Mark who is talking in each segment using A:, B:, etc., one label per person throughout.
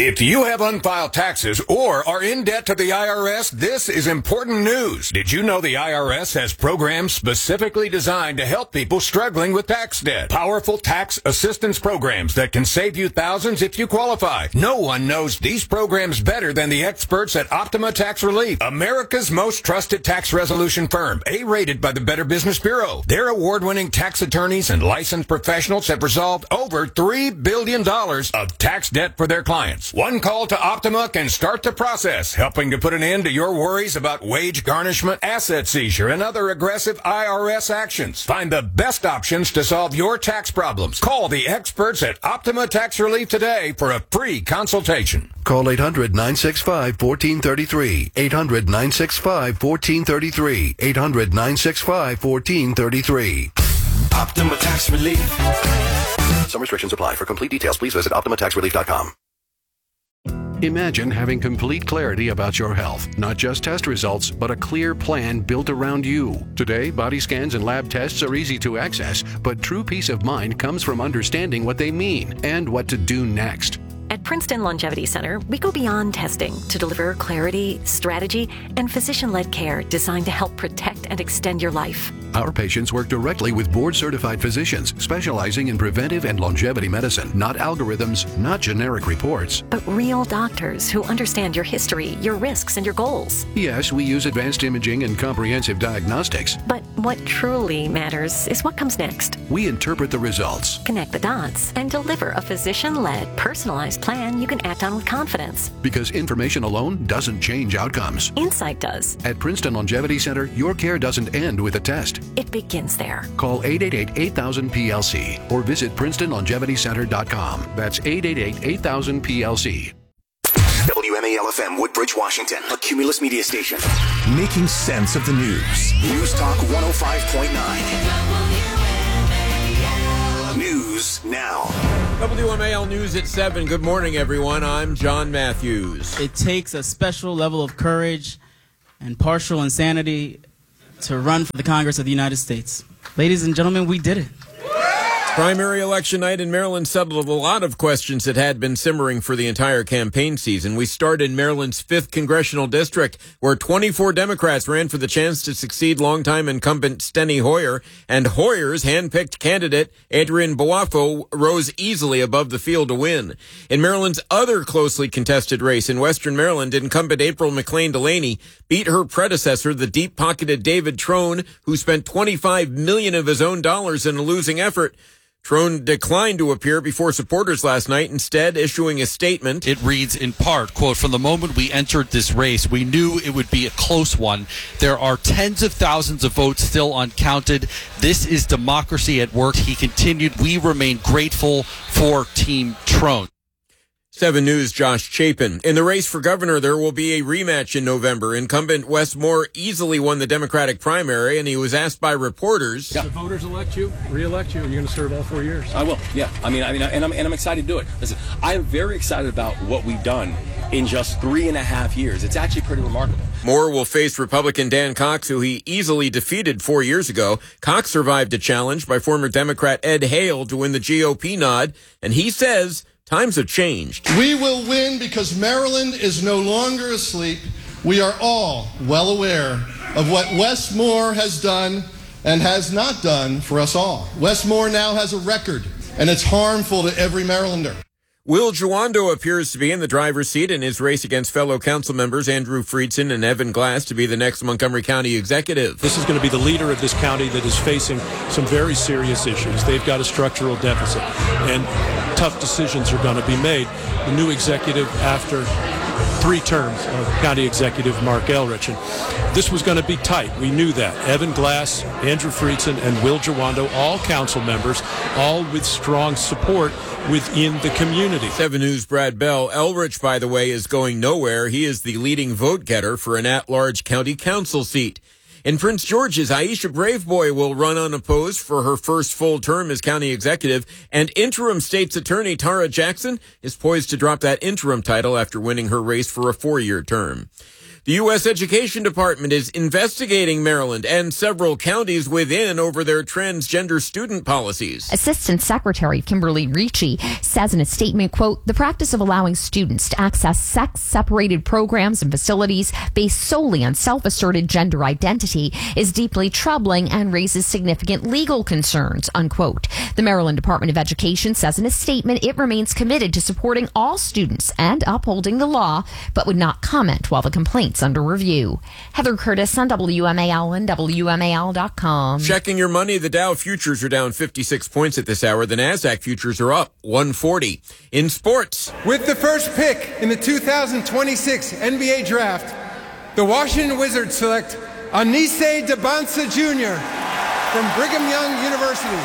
A: If you have unfiled taxes or are in debt to the IRS, this is important news. Did you know the IRS has programs specifically designed to help people struggling with tax debt? Powerful tax assistance programs that can save you thousands if you qualify. No one knows these programs better than the experts at Optima Tax Relief, America's most trusted tax resolution firm, A-rated by the Better Business Bureau. Their award-winning tax attorneys and licensed professionals have resolved over $3 billion of tax debt for their clients. One call to Optima can start the process, helping to put an end to your worries about wage garnishment, asset seizure, and other aggressive IRS actions. Find the best options to solve your tax problems. Call the experts at Optima Tax Relief today for a free consultation.
B: Call 800-965-1433. 800-965-1433. 800-965-1433.
C: Optima Tax Relief.
B: Some restrictions apply. For complete details, please visit OptimaTaxRelief.com.
D: Imagine having complete clarity about your health, not just test results, but a clear plan built around you. Today, body scans and lab tests are easy to access, but true peace of mind comes from understanding what they mean and what to do next.
E: At Princeton Longevity Center, we go beyond testing to deliver clarity, strategy, and physician-led care designed to help protect and extend your life.
D: Our patients work directly with board-certified physicians specializing in preventive and longevity medicine, not algorithms, not generic reports.
E: But real doctors who understand your history, your risks, and your goals.
D: Yes, we use advanced imaging and comprehensive diagnostics.
E: But what truly matters is what comes next.
D: We interpret the results,
E: connect the dots, and deliver a physician-led, personalized plan you can act on with confidence.
D: Because information alone doesn't change outcomes.
E: Insight does.
D: At Princeton Longevity Center, your care doesn't end with a test.
E: It begins there.
D: Call 888-8000-PLC or visit PrincetonLongevityCenter.com. That's 888-8000-PLC.
C: WMAL-FM, Woodbridge, Washington, a Cumulus media station. Making sense of the news. News Talk 105.9. News now.
F: WMAL News at 7. Good morning, everyone. I'm John Matthews.
G: It takes a special level of courage and partial insanity to run for the Congress of the United States. Ladies and gentlemen, we did it.
F: Primary election night in Maryland settled a lot of questions that had been simmering for the entire campaign season. We start in Maryland's 5th Congressional District, where 24 Democrats ran for the chance to succeed longtime incumbent Steny Hoyer, and Hoyer's hand-picked candidate, Adrian Boafo, rose easily above the field to win. In Maryland's other closely contested race in Western Maryland, incumbent April McLean Delaney beat her predecessor, the deep-pocketed David Trone, who spent $25 million of his own dollars in a losing effort. Trone declined to appear before supporters last night, instead issuing a statement.
H: It reads in part, quote, "From the moment we entered this race, we knew it would be a close one. There are tens of thousands of votes still uncounted. This is democracy at work." He continued, "We remain grateful for Team Trone."
F: 7 News' Josh Chapin. In the race for governor, there will be a rematch in November. Incumbent Wes Moore easily won the Democratic primary, and he was asked by reporters.
I: If the voters elect you, re-elect you, you're going to serve all 4 years.
J: I will, yeah. I'm excited to do it. Listen, I'm very excited about what we've done in just 3.5 years. It's actually pretty remarkable.
F: Moore will face Republican Dan Cox, who he easily defeated 4 years ago. Cox survived a challenge by former Democrat Ed Hale to win the GOP nod, and he says times have changed.
K: We will win because Maryland is no longer asleep. We are all well aware of what Wes Moore has done and has not done for us all. Wes Moore now has a record, and it's harmful to every Marylander.
F: Will Juando appears to be in the driver's seat in his race against fellow council members Andrew Friedson and Evan Glass to be the next Montgomery County executive.
I: This is going to be the leader of this county that is facing some very serious issues. They've got a structural deficit, and tough decisions are going to be made. The new executive after 3 terms of County Executive Mark Elrich. And this was going to be tight. We knew that. Evan Glass, Andrew Friedson, and Will Juando, all council members, all with strong support within the community.
F: 7 News' Brad Bell. Elrich, by the way, is going nowhere. He is the leading vote getter for an at-large county council seat. In Prince George's, Aisha Braveboy will run unopposed for her first full term as county executive, and interim state's attorney Tara Jackson is poised to drop that interim title after winning her race for a 4-year term. The U.S. Education Department is investigating Maryland and several counties within over their transgender student policies.
L: Assistant Secretary Kimberly Ricci says in a statement, quote, the practice of allowing students to access sex-separated programs and facilities based solely on self-asserted gender identity is deeply troubling and raises significant legal concerns, unquote. The Maryland Department of Education says in a statement it remains committed to supporting all students and upholding the law, but would not comment while the complaint's under review. Heather Curtis on WMAL and WMAL.com.
F: Checking your money, the Dow futures are down 56 points at this hour. The NASDAQ futures are up 140. In sports,
M: with the first pick in the 2026 NBA Draft, the Washington Wizards select Anise Debonsa Jr. from Brigham Young University.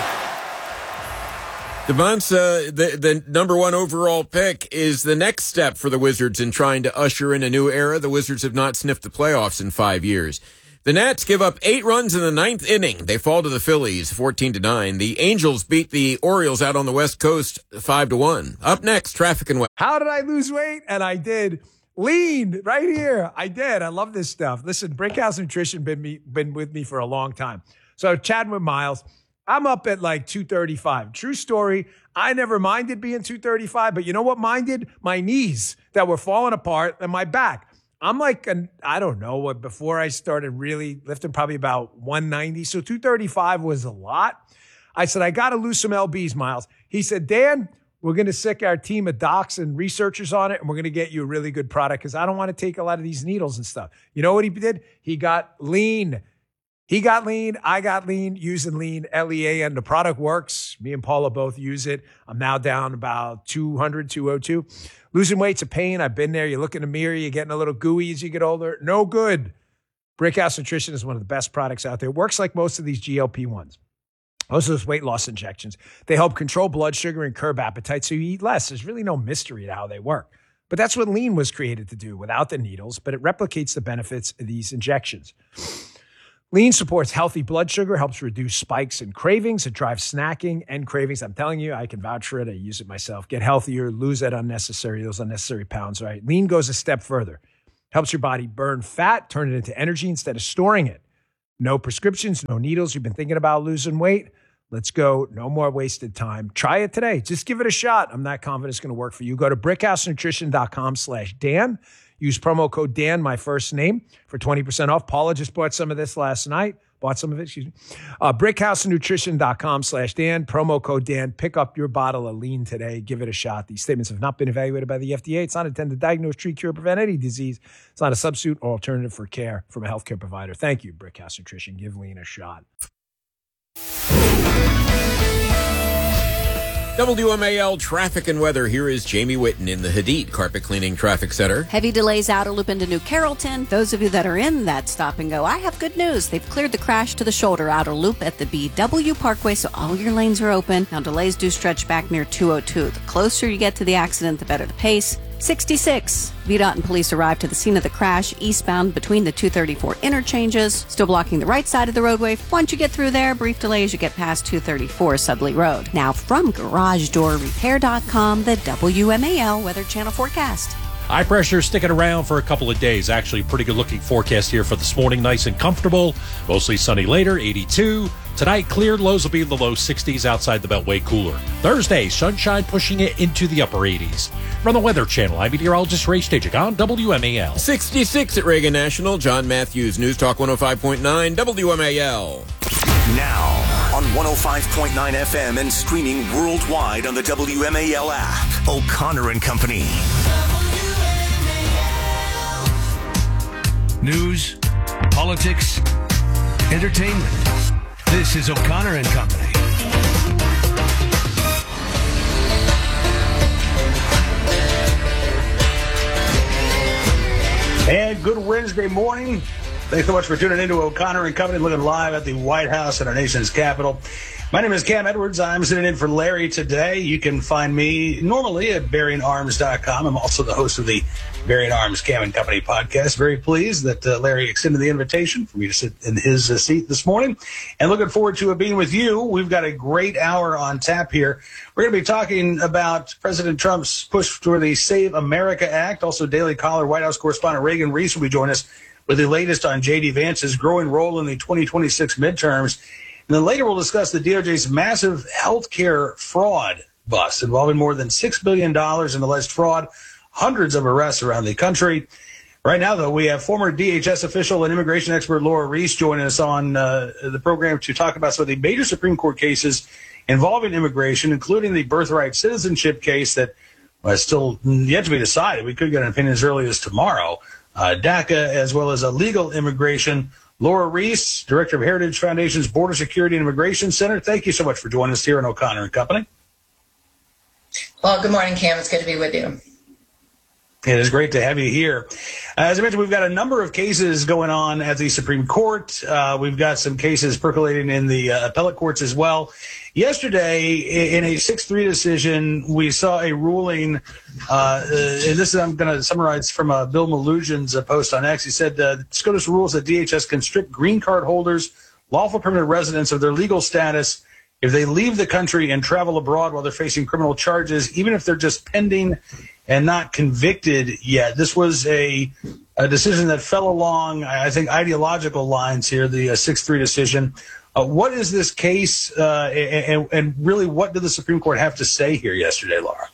F: Debonsa, the number one overall pick, is the next step for the Wizards in trying to usher in a new era. The Wizards have not sniffed the playoffs in 5 years. The Nats give up 8 runs in the 9th inning. They fall to the Phillies 14-9. The Angels beat the Orioles out on the West Coast 5-1. Up next, traffic and weather.
N: How did I lose weight? And I did. Lean right here. I did. I love this stuff. Listen, Brickhouse Nutrition been with me for a long time. So chatting with Miles, I'm up at like 235. True story. I never minded being 235, but you know what minded? My knees that were falling apart and my back. I'm like, I don't know what, before I started really lifting, probably about 190. So 235 was a lot. I said, I got to lose some LBs, Miles. He said, Dan, we're going to sick our team of docs and researchers on it, and we're going to get you a really good product because I don't want to take a lot of these needles and stuff. You know what he did? He got lean. He got lean. I got lean using lean, L-E-A-N. The product works. Me and Paula both use it. I'm now down about 200, 202. Losing weight's a pain. I've been there. You look in the mirror, you're getting a little gooey as you get older. No good. Brickhouse Nutrition is one of the best products out there. It works like most of these GLP-1s. Most of those weight loss injections. They help control blood sugar and curb appetite so you eat less. There's really no mystery to how they work. But that's what lean was created to do without the needles, but it replicates the benefits of these injections. Lean supports healthy blood sugar, helps reduce spikes and cravings. It drives snacking and cravings. I'm telling you, I can vouch for it. I use it myself. Get healthier, lose those unnecessary pounds, right? Lean goes a step further. Helps your body burn fat, turn it into energy instead of storing it. No prescriptions, no needles. You've been thinking about losing weight? Let's go. No more wasted time. Try it today. Just give it a shot. I'm not confident it's going to work for you. Go to brickhousenutrition.com/Dan. Use promo code Dan, my first name, for 20% off. Paula just bought some of this last night. Brickhousenutrition.com/Dan. Promo code Dan. Pick up your bottle of lean today. Give it a shot. These statements have not been evaluated by the FDA. It's not intended to diagnose, treat, cure, or prevent any disease. It's not a substitute or alternative for care from a healthcare provider. Thank you, Brickhouse Nutrition. Give lean a shot.
F: WMAL traffic and weather. Here is Jamie Whitten in the Hadid Carpet Cleaning Traffic Center.
O: Heavy delays outer loop into New Carrollton. Those of you that are in that stop and go, I have good news. They've cleared the crash to the shoulder outer loop at the BW Parkway, so all your lanes are open. Now delays do stretch back near 202. The closer you get to the accident, the better the pace. 66. VDOT and police arrived to the scene of the crash eastbound between the 234 interchanges, still blocking the right side of the roadway. Once you get through there, brief delay as you get past 234 Sudley Road. Now from GarageDoorRepair.com, the WMAL Weather Channel forecast.
P: High pressure sticking around for a couple of days. Actually, pretty good looking forecast here for this morning. Nice and comfortable. Mostly sunny later, 82. Tonight, cleared. Lows will be in the low 60s outside the Beltway cooler. Thursday, sunshine pushing it into the upper 80s. From the Weather Channel, I'm meteorologist Ray Stajic on WMAL.
F: 66 at Reagan National. John Matthews, News Talk 105.9 WMAL.
C: Now, on 105.9 FM and streaming worldwide on the WMAL app. O'Connor and Company.
Q: News, politics, entertainment. This is O'Connor and Company.
R: And good Wednesday morning. Thanks so much for tuning into O'Connor and Company, looking live at the White House in our nation's capital. My name is Cam Edwards. I'm sitting in for Larry today. You can find me normally at BearingArms.com. I'm also the host of the Bearing Arms Cam and Company podcast. Very pleased that Larry extended the invitation for me to sit in his seat this morning. And looking forward to being with you. We've got a great hour on tap here. We're going to be talking about President Trump's push for the Save America Act. Also, Daily Caller White House correspondent Reagan Reese will be joining us with the latest on J.D. Vance's growing role in the 2026 midterms. And then later we'll discuss the DOJ's massive healthcare fraud bust involving more than $6 billion in alleged fraud, hundreds of arrests around the country. Right now, though, we have former DHS official and immigration expert Laura Reese joining us on the program to talk about some of the major Supreme Court cases involving immigration, including the birthright citizenship case that is still yet to be decided. We could get an opinion as early as tomorrow. DACA, as well as illegal immigration. Laura Reese, Director of Heritage Foundation's Border Security and Immigration Center. Thank you so much for joining us here on O'Connor and Company.
S: Well, good morning, Cam. It's good to be with you.
R: It is great to have you here. As I mentioned, we've got a number of cases going on at the Supreme Court. We've got some cases percolating in the appellate courts as well. Yesterday, in a 6-3 decision, we saw a ruling, and this is, I'm going to summarize from Bill Melugion's post on X. He said, SCOTUS rules that DHS can strip green card holders, lawful permanent residents, of their legal status if they leave the country and travel abroad while they're facing criminal charges, even if they're just pending and not convicted yet. This was a decision that fell along, I think, ideological lines here, the 6-3 decision. What is this case, and really what did the Supreme Court have to say here yesterday, Laura?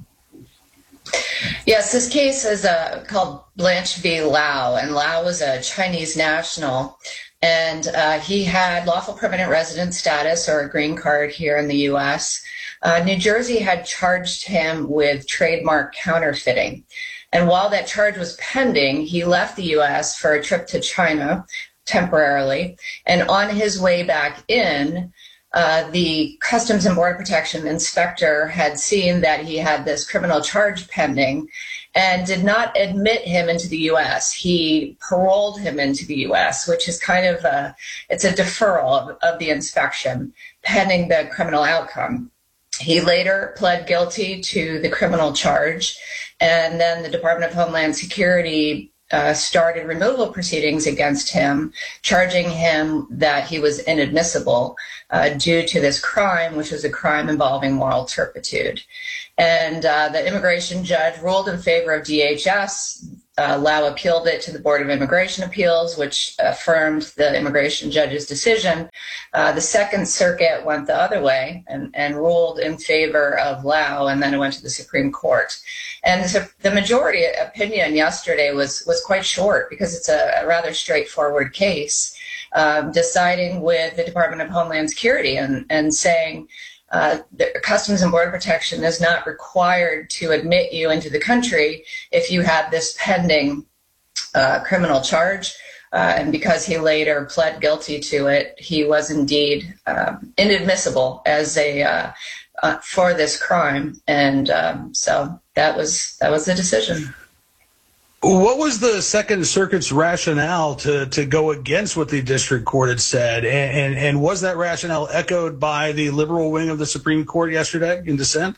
S: Yes, this case is called Blanche v. Lau, and Lau was a Chinese national, and he had lawful permanent resident status or a green card here in the U.S. New Jersey had charged him with trademark counterfeiting, and while that charge was pending, he left the U.S. for a trip to China temporarily, and on his way back in, the Customs and Border Protection inspector had seen that he had this criminal charge pending and did not admit him into the U.S. He paroled him into the U.S., which is kind of it's a deferral of the inspection pending the criminal outcome. He later pled guilty to the criminal charge, and then the Department of Homeland Security started removal proceedings against him, charging him that he was inadmissible due to this crime, which was a crime involving moral turpitude. And the immigration judge ruled in favor of DHS. Lau appealed it to the Board of Immigration Appeals, which affirmed the immigration judge's decision. The Second Circuit went the other way and ruled in favor of Lau, and then it went to the Supreme Court. And the majority opinion yesterday was quite short because it's a rather straightforward case, deciding with the Department of Homeland Security and saying the Customs and Border Protection is not required to admit you into the country if you have this pending criminal charge. And because he later pled guilty to it, he was indeed inadmissible as for this crime. And so that was the decision.
R: What was the Second Circuit's rationale to go against what the district court had said? And was that rationale echoed by the liberal wing of the Supreme Court yesterday in dissent?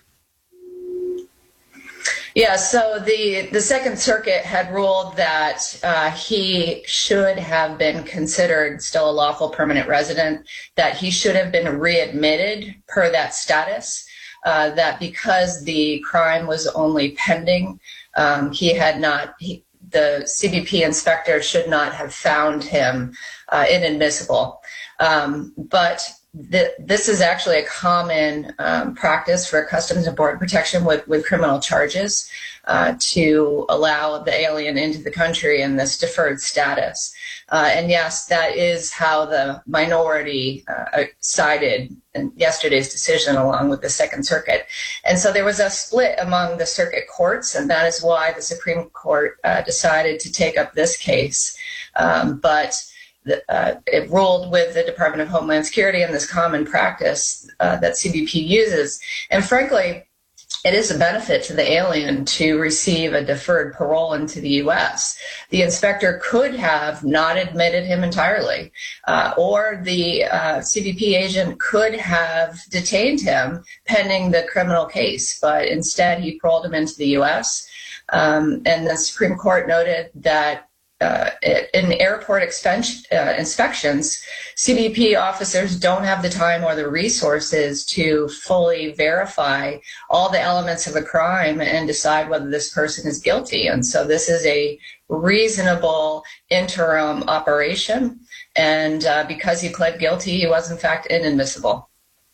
S: Yeah, so the Second Circuit had ruled that he should have been considered still a lawful permanent resident, that he should have been readmitted per that status, that because the crime was only pending, the CBP inspector should not have found him inadmissible. But this is actually a common practice for Customs and Border Protection with criminal charges to allow the alien into the country in this deferred status. And yes, that is how the minority sided in yesterday's decision along with the Second Circuit. And so there was a split among the circuit courts, and that is why the Supreme Court decided to take up this case. But it ruled with the Department of Homeland Security and this common practice that CBP uses. And frankly, it is a benefit to the alien to receive a deferred parole into the U.S. The inspector could have not admitted him entirely, or the CBP agent could have detained him pending the criminal case, but instead he paroled him into the U.S. And the Supreme Court noted that in airport inspections, CBP officers don't have the time or the resources to fully verify all the elements of a crime and decide whether this person is guilty. And so this is a reasonable interim operation. And because he pled guilty, he was in fact inadmissible.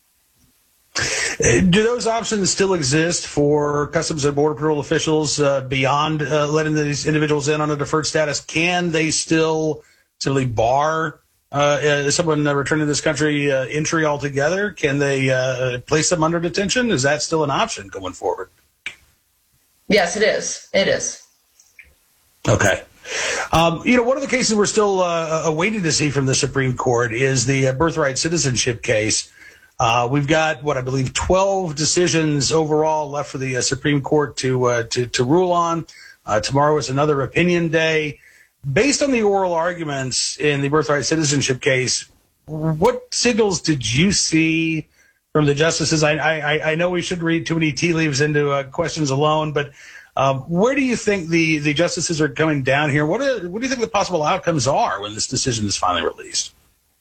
R: Do those options still exist for Customs and Border Patrol officials beyond letting these individuals in on a deferred status? Can they still simply bar someone returning to this country entry altogether? Can they place them under detention? Is that still an option going forward?
S: Yes, it is. It is.
R: Okay. One of the cases we're still waiting to see from the Supreme Court is the birthright citizenship case. We've got, I believe 12 decisions overall left for the Supreme Court to rule on. Tomorrow is another opinion day. Based on the oral arguments in the birthright citizenship case, what signals did you see from the justices? I know we shouldn't read too many tea leaves into questions alone, but where do you think the justices are coming down here? What do you think the possible outcomes are when this decision is finally released?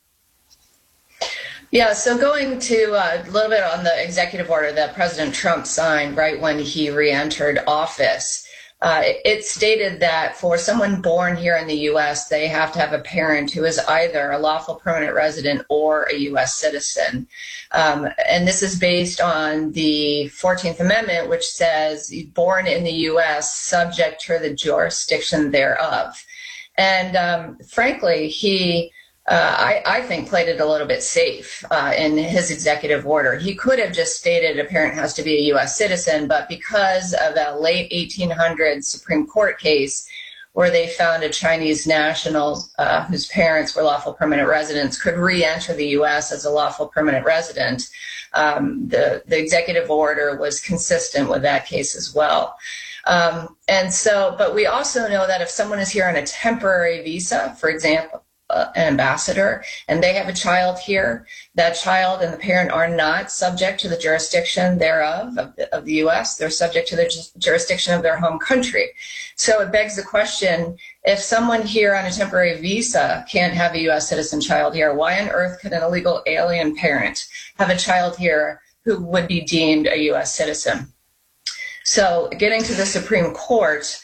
S: Yeah, so going to a little bit on the executive order that President Trump signed right when he re-entered office, it stated that for someone born here in the U.S., they have to have a parent who is either a lawful permanent resident or a U.S. citizen. And this is based on the 14th Amendment, which says born in the U.S. subject to the jurisdiction thereof. And frankly, he... I think played it a little bit safe in his executive order. He could have just stated a parent has to be a U.S. citizen, but because of a late 1800s Supreme Court case where they found a Chinese national whose parents were lawful permanent residents could re-enter the U.S. as a lawful permanent resident, the executive order was consistent with that case as well. But we also know that if someone is here on a temporary visa, for example, an ambassador, and they have a child here, that child and the parent are not subject to the jurisdiction thereof of the U.S. They're subject to the jurisdiction of their home country. So it begs the question, if someone here on a temporary visa can't have a U.S. citizen child here, why on earth could an illegal alien parent have a child here who would be deemed a U.S. citizen? So getting to the Supreme Court,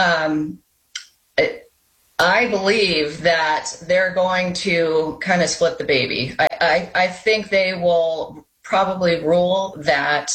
S: I believe that they're going to kind of split the baby. I think they will probably rule that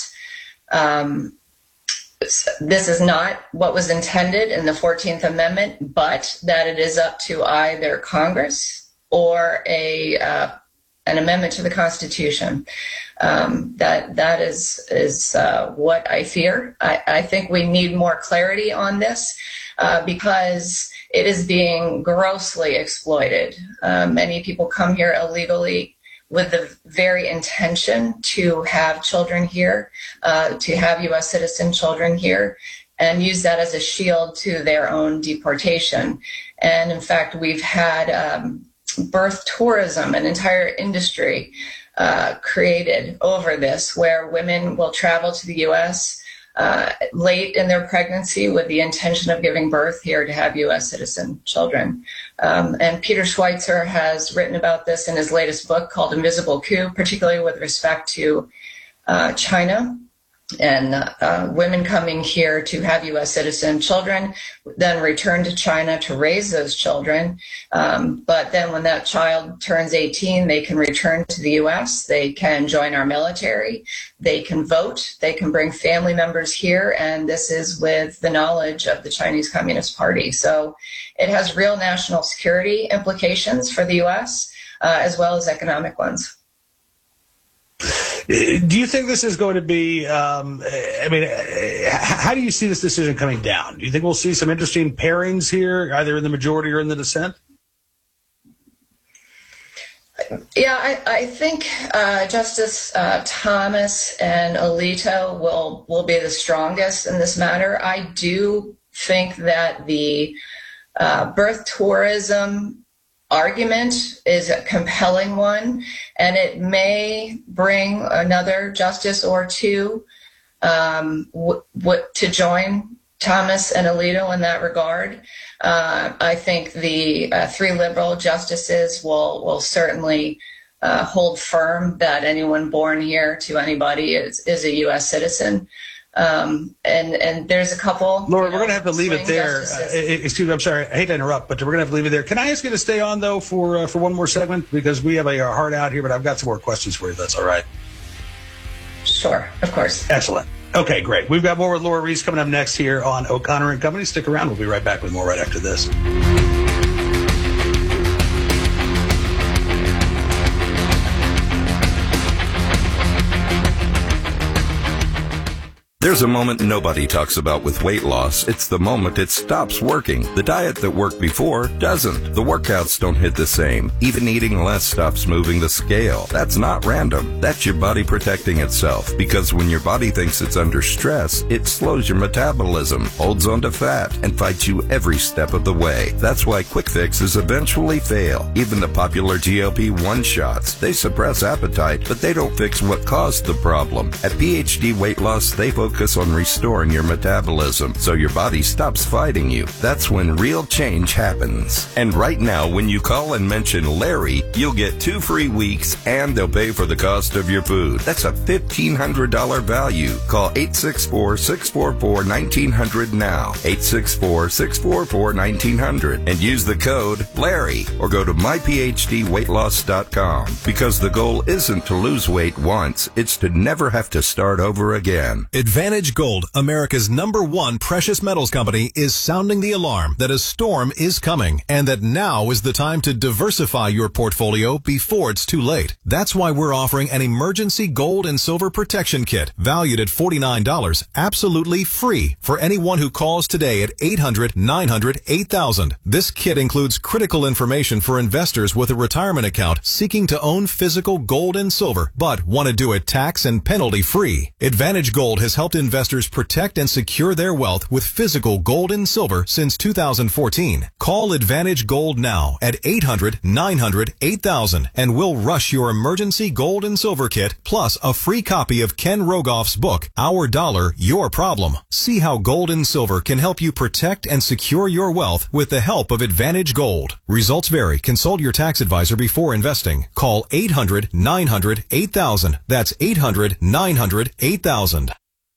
S: this is not what was intended in the 14th Amendment, but that it is up to either Congress or an amendment to the Constitution. That is what I fear. I think we need more clarity on this because it is being grossly exploited. Many people come here illegally with the very intention to have children here, to have U.S. citizen children here, and use that as a shield to their own deportation. And in fact, we've had birth tourism, an entire industry created over this, where women will travel to the U.S. Late in their pregnancy with the intention of giving birth here to have U.S. citizen children. And Peter Schweitzer has written about this in his latest book called Invisible Coup, particularly with respect to China and women coming here to have U.S. citizen children, then return to China to raise those children. But then when that child turns 18, they can return to the U.S., they can join our military, they can vote, they can bring family members here, and this is with the knowledge of the Chinese Communist Party. So it has real national security implications for the U.S., as well as economic ones.
R: Do you think this is going to be, how do you see this decision coming down? Do you think we'll see some interesting pairings here, either in the majority or in the dissent?
S: Yeah, I think Justice Thomas and Alito will be the strongest in this matter. I do think that the birth tourism argument is a compelling one, and it may bring another justice or two to join Thomas and Alito in that regard. I think the three liberal justices will certainly hold firm that anyone born here to anybody is a U.S. citizen. And there's a couple.
R: Laura, we're going to have to leave it there. Excuse me, I'm sorry. I hate to interrupt, but we're going to have to leave it there. Can I ask you to stay on, though, for one more segment? Because we have a hard out here, but I've got some more questions for you, if that's all right.
S: Sure, of course.
R: Excellent. Okay, great. We've got more with Laura Reese coming up next here on O'Connor & Company. Stick around. We'll be right back with more right after this.
T: There's a moment nobody talks about with weight loss. It's the moment it stops working. The diet that worked before doesn't. The workouts don't hit the same. Even eating less stops moving the scale. That's not random. That's your body protecting itself. Because when your body thinks it's under stress, it slows your metabolism, holds onto fat, and fights you every step of the way. That's why quick fixes eventually fail. Even the popular GLP-1 shots. They suppress appetite, but they don't fix what caused the problem. At PhD Weight Loss, they focus on restoring your metabolism so your body stops fighting you. That's when real change happens. And right now, when you call and mention Larry, you'll get 2 free weeks and they'll pay for the cost of your food. That's a $1,500 value. Call 864-644-1900 now. 864-644-1900 and use the code Larry or go to myphdweightloss.com because the goal isn't to lose weight once, it's to never have to start over again.
U: Advantage Gold, America's #1 precious metals company, is sounding the alarm that a storm is coming and that now is the time to diversify your portfolio before it's too late. That's why we're offering an emergency gold and silver protection kit valued at $49, absolutely free for anyone who calls today at 800-900-8000. This kit includes critical information for investors with a retirement account seeking to own physical gold and silver but want to do it tax and penalty free. Advantage Gold has helped investors protect and secure their wealth with physical gold and silver since 2014. Call Advantage Gold now at 800-900-8000 and we'll rush your emergency gold and silver kit plus a free copy of Ken Rogoff's book, Our Dollar, Your Problem. See how gold and silver can help you protect and secure your wealth with the help of Advantage Gold. Results vary. Consult your tax advisor before investing. Call 800-900-8000. That's 800-900-8000.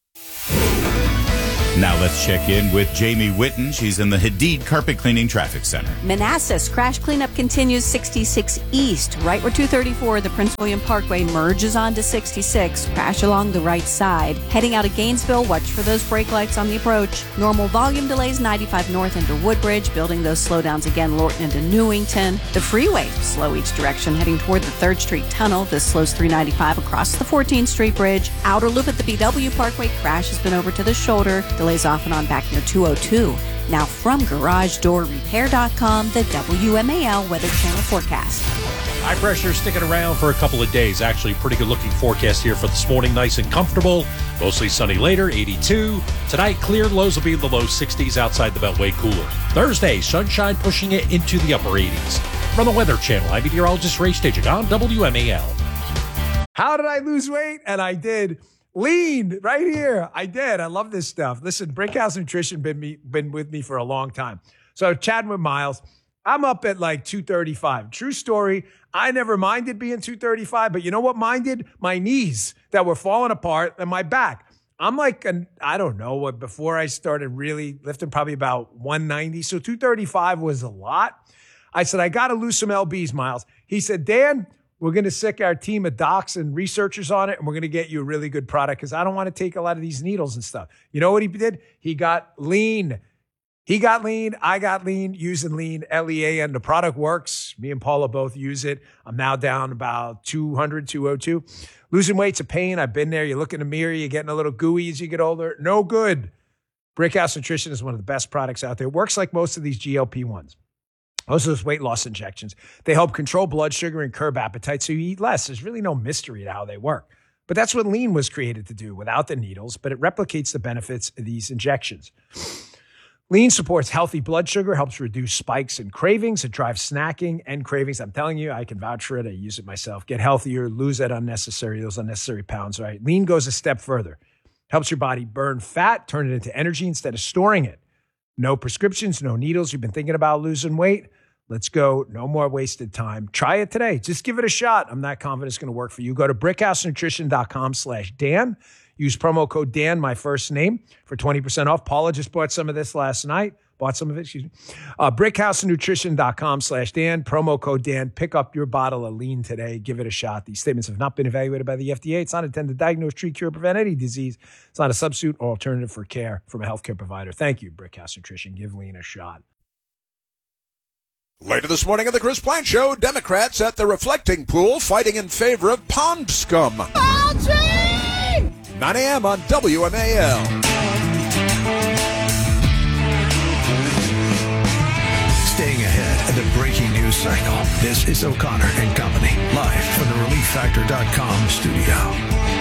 V: Now let's check in with Jamie Witten. She's in the Hadid Carpet Cleaning Traffic Center.
O: Manassas, crash cleanup continues 66 East, right where 234, the Prince William Parkway, merges onto 66. Crash along the right side. Heading out of Gainesville, watch for those brake lights on the approach. Normal volume delays 95 North into Woodbridge, building those slowdowns again Lorton into Newington. The freeway, slow each direction, heading toward the 3rd Street Tunnel. This slows 395 across the 14th Street Bridge. Outer loop at the BW Parkway, crash has been over to the shoulder. Delays off and on back near 202. Now from GarageDoorRepair.com, the WMAL Weather Channel forecast.
P: High pressure sticking around for a couple of days. Actually, pretty good looking forecast here for this morning. Nice and comfortable. Mostly sunny later, 82. Tonight, clear. Lows will be in the low 60s outside the Beltway cooler. Thursday, sunshine pushing it into the upper 80s. From the Weather Channel, I'm meteorologist Ray Stagik on WMAL.
N: How did I lose weight? And I did. Lean right here. I did. I love this stuff. Listen, Brickhouse Nutrition been with me for a long time. So chatting with Miles, I'm up at like 235. True story. I never minded being 235, but you know what minded? My knees that were falling apart and my back. I'm like, I don't know what, before I started really lifting, probably about 190. So 235 was a lot. I said, I got to lose some lbs, Miles. He said, Dan, we're going to sick our team of docs and researchers on it, and we're going to get you a really good product because I don't want to take a lot of these needles and stuff. You know what he did? He got lean. He got lean. I got lean using lean, L-E-A-N. The product works. Me and Paula both use it. I'm now down about 200, 202. Losing weight's a pain. I've been there. You look in the mirror. You're getting a little gooey as you get older. No good. Brickhouse Nutrition is one of the best products out there. It works like most of these GLP-1s. Most of those weight loss injections, they help control blood sugar and curb appetite so you eat less. There's really no mystery to how they work. But that's what Lean was created to do without the needles, but it replicates the benefits of these injections. Lean supports healthy blood sugar, helps reduce spikes and cravings. It drives snacking and cravings. I'm telling you, I can vouch for it. I use it myself. Get healthier, lose those unnecessary pounds, right? Lean goes a step further. Helps your body burn fat, turn it into energy instead of storing it. No prescriptions, no needles. You've been thinking about losing weight? Let's go. No more wasted time. Try it today. Just give it a shot. I'm not confident it's going to work for you. Go to brickhousenutrition.com/Dan. Use promo code Dan, my first name, for 20% off. Paula just bought some of this last night. brickhousenutrition.com/Dan. Promo code Dan. Pick up your bottle of Lean today. Give it a shot. These statements have not been evaluated by the FDA. It's not intended to diagnose, treat, cure, prevent any disease. It's not a substitute or alternative for care from a healthcare provider. Thank you, Brickhouse Nutrition. Give Lean a shot.
A: Later this morning on the Chris Plant Show, Democrats at the reflecting pool fighting in favor of pond scum. 9 a.m. on WMAL.
Q: Staying ahead of the breaking news cycle. This is O'Connor and Company, live from the ReliefFactor.com studio.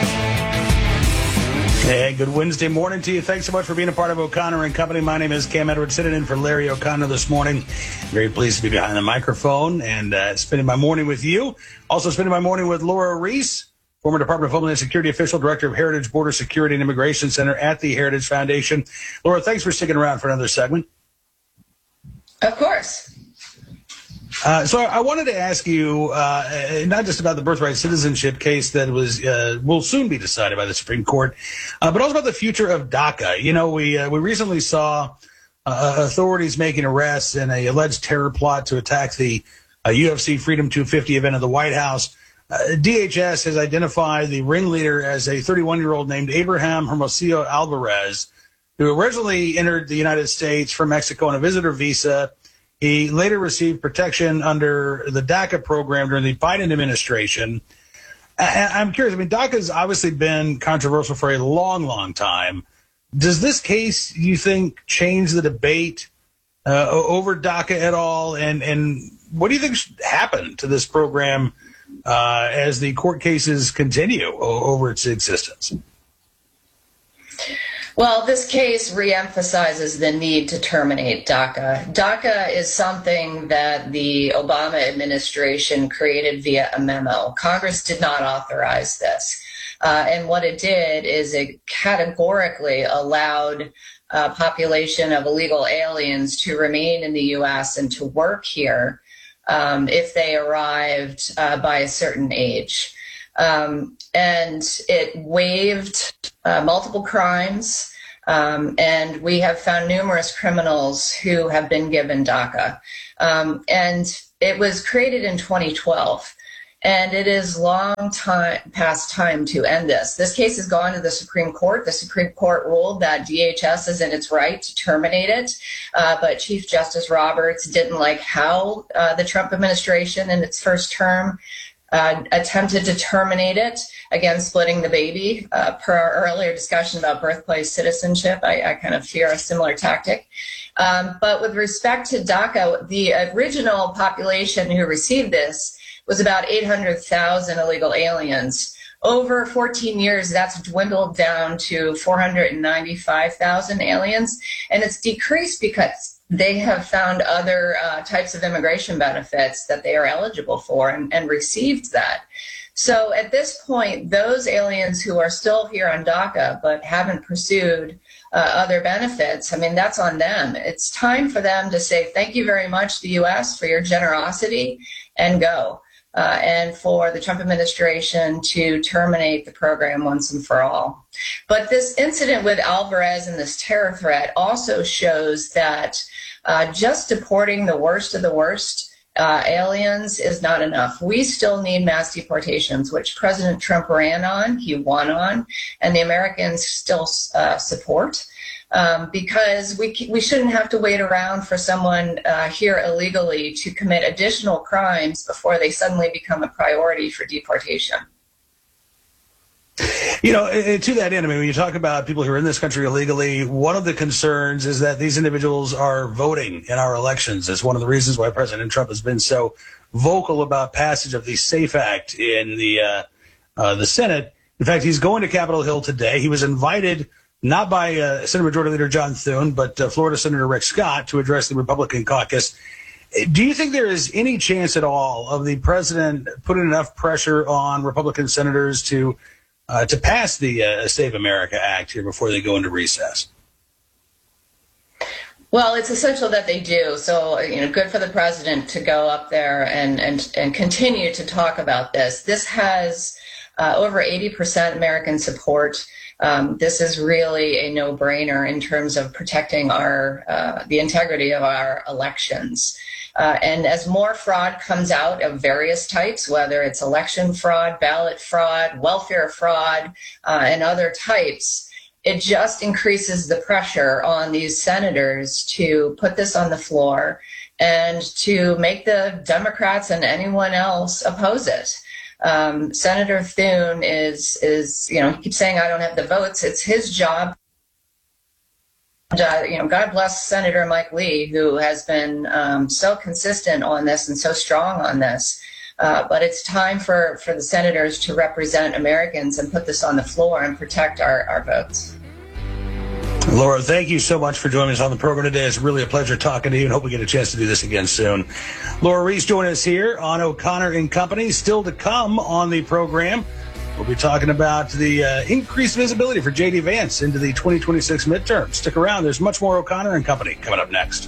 R: Hey, good Wednesday morning to you. Thanks so much for being a part of O'Connor and Company. My name is Cam Edwards, sitting in for Larry O'Connor this morning. Very pleased to be behind the microphone and spending my morning with you. Also spending my morning with Laura Reese, former Department of Homeland Security official, director of Heritage Border Security and Immigration Center at the Heritage Foundation. Laura, thanks for sticking around for another segment.
S: Of course.
R: So I wanted to ask you not just about the birthright citizenship case that will soon be decided by the Supreme Court, but also about the future of DACA. You know, we recently saw authorities making arrests in an alleged terror plot to attack the UFC Freedom 250 event at the White House. DHS has identified the ringleader as a 31-year-old named Abraham Hermosillo Alvarez, who originally entered the United States from Mexico on a visitor visa. He later received protection under the DACA program during the Biden administration. I'm curious. I mean, DACA has obviously been controversial for a long, long time. Does this case, you think, change the debate over DACA at all? And what do you think should happen to this program as the court cases continue over its existence?
S: Well, this case reemphasizes the need to terminate DACA. DACA is something that the Obama administration created via a memo. Congress did not authorize this. And what it did is it categorically allowed a population of illegal aliens to remain in the U.S. and to work here if they arrived by a certain age. And it waived multiple crimes, and we have found numerous criminals who have been given DACA. And it was created in 2012, and it is past time to end this. This case has gone to the Supreme Court. The Supreme Court ruled that DHS is in its right to terminate it, but Chief Justice Roberts didn't like how the Trump administration in its first term attempted to terminate it, again, splitting the baby. Per our earlier discussion about birthplace citizenship, I kind of fear a similar tactic. But with respect to DACA, the original population who received this was about 800,000 illegal aliens. Over 14 years, that's dwindled down to 495,000 aliens, and it's decreased because they have found other types of immigration benefits that they are eligible for and received that. So at this point, those aliens who are still here on DACA but haven't pursued other benefits, I mean, that's on them. It's time for them to say thank you very much to the U.S. for your generosity and go. And for the Trump administration to terminate the program once and for all. But this incident with Alvarez and this terror threat also shows that just deporting the worst of the worst aliens is not enough. We still need mass deportations, which President Trump ran on, he won on, and the Americans still support. Because we shouldn't have to wait around for someone here illegally to commit additional crimes before they suddenly become a priority for deportation.
R: You know, to that end, I mean, when you talk about people who are in this country illegally, one of the concerns is that these individuals are voting in our elections. It's one of the reasons why President Trump has been so vocal about passage of the SAFE Act in the Senate. In fact, he's going to Capitol Hill today. He was invited not by Senate Majority Leader John Thune, but Florida Senator Rick Scott to address the Republican caucus. Do you think there is any chance at all of the president putting enough pressure on Republican senators to pass the Save America Act here before they go into recess?
S: Well, it's essential that they do. So, good for the president to go up there and continue to talk about this. This has over 80% American support. This is really a no-brainer in terms of protecting the integrity of our elections. And as more fraud comes out of various types, whether it's election fraud, ballot fraud, welfare fraud, and other types, it just increases the pressure on these senators to put this on the floor and to make the Democrats and anyone else oppose it. Senator Thune is he keeps saying, I don't have the votes. It's his job. God bless Senator Mike Lee, who has been so consistent on this and so strong on this. But it's time for the senators to represent Americans and put this on the floor and protect our votes.
R: Laura, thank you so much for joining us on the program today. It's really a pleasure talking to you and hope we get a chance to do this again soon. Laura Reese joining us here on O'Connor and Company. Still to come on the program, we'll be talking about the increased visibility for J.D. Vance into the 2026 midterm. Stick around. There's much more O'Connor and Company coming up next.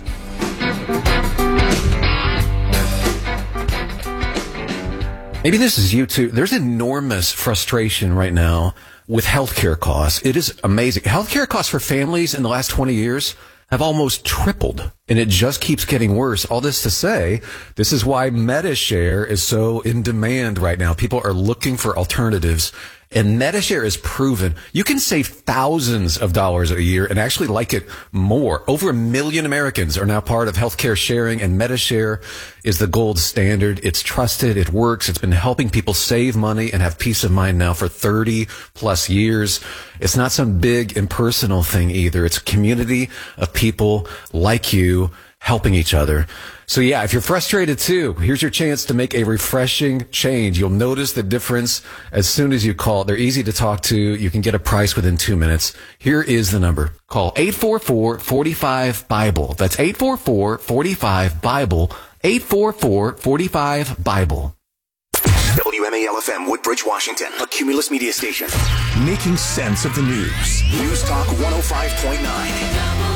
B: Maybe this is you too. There's enormous frustration right now with healthcare costs. It is amazing. Healthcare costs for families in the last 20 years have almost tripled, and it just keeps getting worse. All this to say, this is why MediShare is so in demand right now. People are looking for alternatives, and MediShare is proven you can save thousands of dollars a year and actually like it more. Over 1 million Americans are now part of healthcare sharing, and MediShare is the gold standard. It's trusted. It works. It's been helping people save money and have peace of mind now for 30 plus years. It's not some big impersonal thing either. It's a community of people like you helping each other. So yeah, if you're frustrated too, here's your chance to make a refreshing change. You'll notice the difference as soon as you call. They're easy to talk to. You can get a price within 2 minutes. Here is the number. Call 844-45-BIBLE. That's 844-45-BIBLE. 844-45-BIBLE.
C: WMAL-FM, Woodbridge, Washington, a Cumulus media station.
Q: Making sense of the news.
C: News Talk 105.9.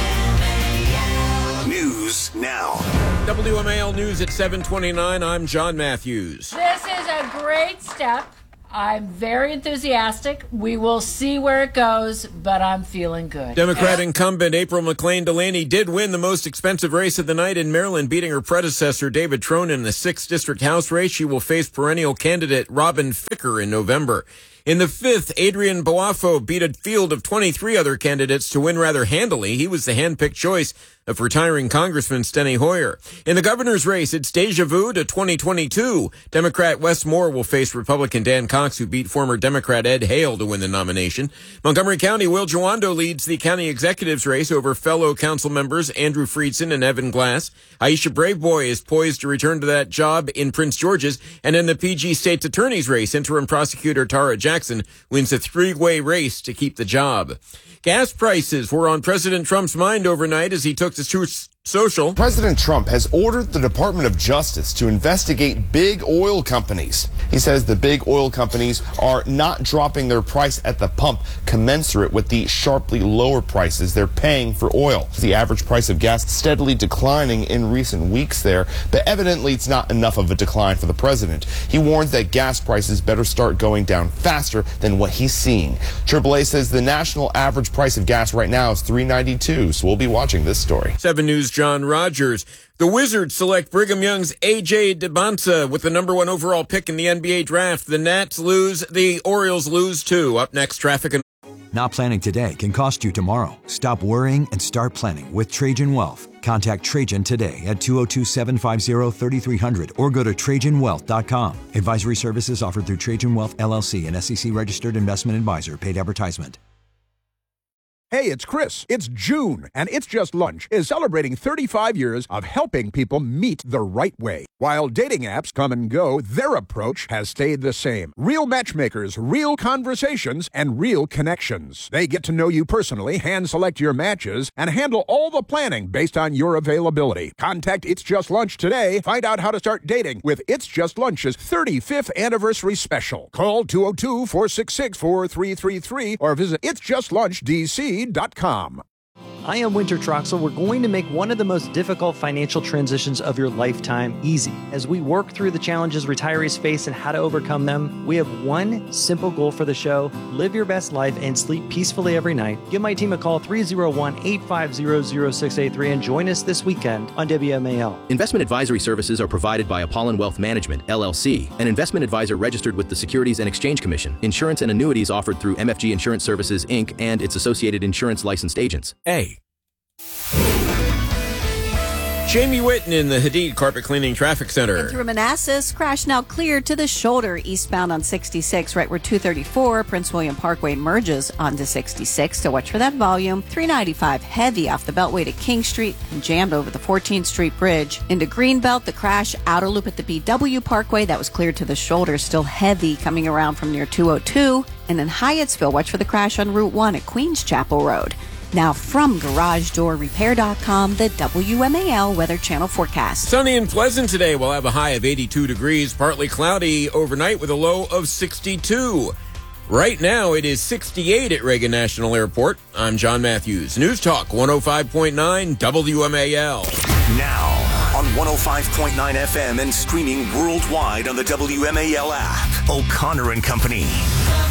C: News now.
F: WMAL News at 7:29. I'm John Matthews.
E: This is a great step. I'm very enthusiastic. We will see where it goes, but I'm feeling good.
F: Democrat incumbent April McClain Delaney did win the most expensive race of the night in Maryland, beating her predecessor David Trone in the 6th District House race. She will face perennial candidate Robin Ficker in November. In the 5th, Adrian Boafo beat a field of 23 other candidates to win rather handily. He was the hand-picked choice of retiring Congressman Steny Hoyer. In the governor's race, it's deja vu to 2022. Democrat Wes Moore will face Republican Dan Cox, who beat former Democrat Ed Hale to win the nomination. Montgomery County, Will Jawando leads the county executive's race over fellow council members Andrew Friedson and Evan Glass. Aisha Braveboy is poised to return to that job in Prince George's. And in the PG State's attorney's race, interim prosecutor Tara Jackson wins a 3-way race to keep the job. Gas prices were on President Trump's mind overnight as he took to Truth Social.
W: President Trump has ordered the Department of Justice to investigate big oil companies. He says the big oil companies are not dropping their price at the pump commensurate with the sharply lower prices they're paying for oil. The average price of gas steadily declining in recent weeks there, but evidently it's not enough of a decline for the president. He warns that gas prices better start going down faster than what he's seeing. AAA says the national average price of gas right now is $3.92, so we'll be watching this story.
F: 7 News John Rogers. The Wizards select Brigham Young's A.J. Dybantsa with the #1 overall pick in the NBA draft. The Nats lose. The Orioles lose too. Up next, traffic and
D: Not planning today can cost you tomorrow. Stop worrying and start planning with Trajan Wealth. Contact Trajan today at 202-750-3300 or go to TrajanWealth.com. Advisory services offered through Trajan Wealth LLC, an SEC-registered investment advisor. Paid advertisement.
A: Hey, it's Chris. It's June, and It's Just Lunch is celebrating 35 years of helping people meet the right way. While dating apps come and go, their approach has stayed the same. Real matchmakers, real conversations, and real connections. They get to know you personally, hand-select your matches, and handle all the planning based on your availability. Contact It's Just Lunch today. Find out how to start dating with It's Just Lunch's 35th anniversary special. Call 202-466-4333 or visit itsjustlunchdc.com.
G: I am Winter Troxel. We're going to make one of the most difficult financial transitions of your lifetime easy. As we work through the challenges retirees face and how to overcome them, we have one simple goal for the show: live your best life and sleep peacefully every night. Give my team a call, 301-850-0683, and join us this weekend on WMAL.
H: Investment advisory services are provided by Apollon Wealth Management, LLC, an investment advisor registered with the Securities and Exchange Commission. Insurance and annuities offered through MFG Insurance Services, Inc. and its associated insurance licensed agents.
F: Jamie Whitten in the Hadid Carpet Cleaning Traffic Center.
O: Through Manassas, crash now cleared to the shoulder eastbound on 66, right where 234 Prince William Parkway merges onto 66. So watch for that volume. 395 heavy off the Beltway to King Street and jammed over the 14th Street Bridge. Into Greenbelt, the crash outer loop at the BW Parkway that was cleared to the shoulder, still heavy coming around from near 202. And in Hyattsville, watch for the crash on Route 1 at Queens Chapel Road. Now from GarageDoorRepair.com, the WMAL Weather Channel forecast.
F: Sunny and pleasant today. We'll have a high of 82 degrees, partly cloudy overnight with a low of 62. Right now, it is 68 at Reagan National Airport. I'm John Matthews. News Talk 105.9 WMAL.
C: Now on 105.9 FM and streaming worldwide on the WMAL app. O'Connor and Company.